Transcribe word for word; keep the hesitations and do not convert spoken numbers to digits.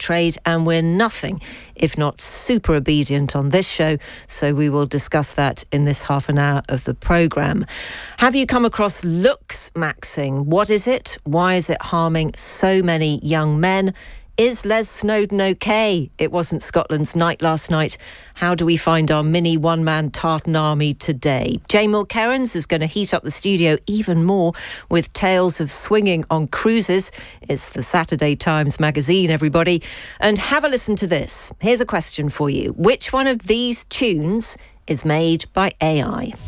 trade, and we're nothing if not super obedient on this show, so we will discuss that in this half an hour of the programme. Have you come across looks maxing? What is it? Why is it harming so many young men? Is Les Snowdon okay? It wasn't Scotland's night last night. How do we find our mini one-man tartan army today? Jay Mulkerrins is going to heat up the studio even more with tales of swinging on cruises. It's the Saturday Times magazine, everybody. And have a listen to this. Here's a question for you. Which one of these tunes is made by A I?